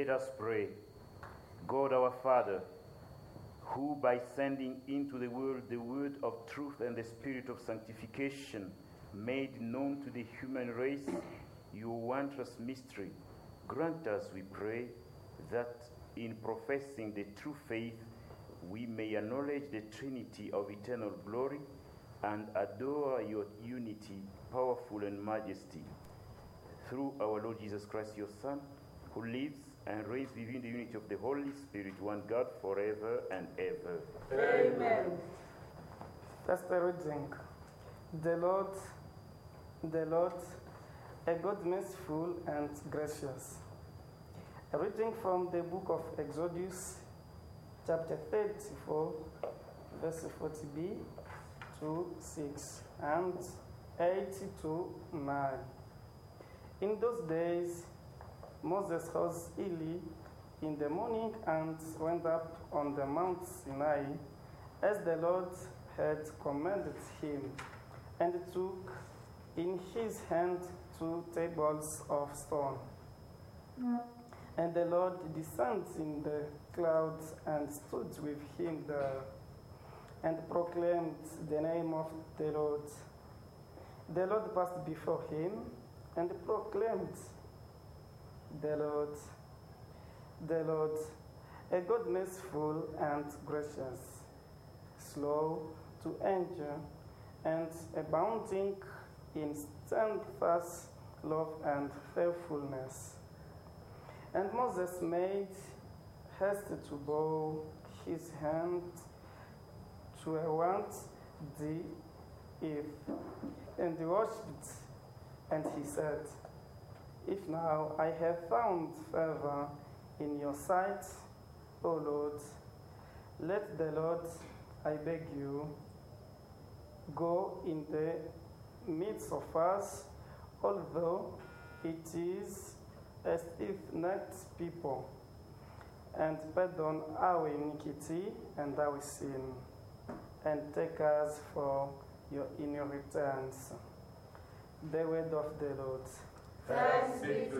Let us pray. God our Father, who by sending into the world the word of truth and the spirit of sanctification made known to the human race your wondrous mystery, grant us, we pray, that in professing the true faith we may acknowledge the Trinity of eternal glory and adore your unity, powerful and majesty. Through our Lord Jesus Christ, your Son, who lives and reigns within the unity of the Holy Spirit, one God, forever and ever. Amen. First reading. The Lord, a God merciful and gracious. A reading from the book of Exodus, chapter 34, verse 40b to 6 and 8 to 9. In those days, Moses rose early in the morning and went up on the Mount Sinai, as the Lord had commanded him, and took in his hand 2 tables of stone. And the Lord descended in the clouds and stood with him there, and proclaimed the name of the Lord. The Lord passed before him and proclaimed, the Lord, a God merciful and gracious, slow to anger, and abounding in steadfast love and faithfulness. And Moses made haste to bow his hand toward the earth, and worshipped, and he said, If now I have found favor in your sight, O Lord, let the Lord, I beg you, go in the midst of us, although it is as if not people, and pardon our iniquity and our sin, and take us for your inheritance. The word of the Lord. Thanks be to